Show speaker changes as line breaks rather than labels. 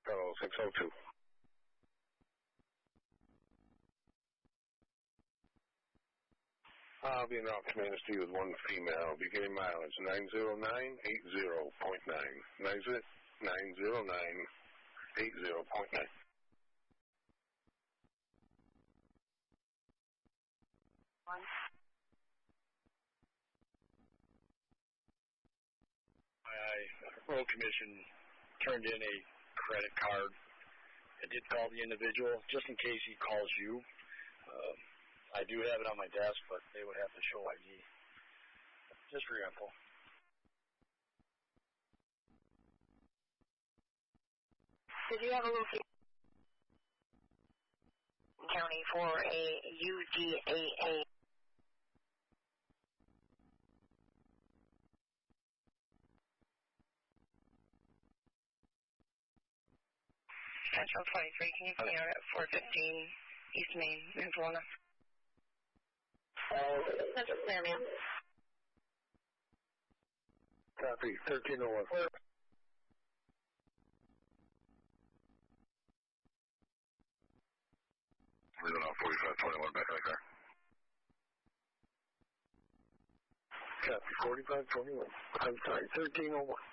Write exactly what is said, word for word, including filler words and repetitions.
Hello, six oh two. I'll be in off Manistee with one female, beginning mileage nine zero nine eight zero point nine. nine zero nine eight zero point nine.
One. My road commission turned in a credit card. I did call the individual just in case he calls you. Uh, I do have it on my desk, but they would have to show I D. Just for your info.
Did you have a location county for a U D A A? Central twenty-three, can you put me out at four fifteen East Main, Angelina? Central clear, ma'am.
Copy, thirteen oh one. Leaving on forty-five twenty-one, back to the car. Copy, forty-five twenty-one. I'm sorry, thirteen oh one.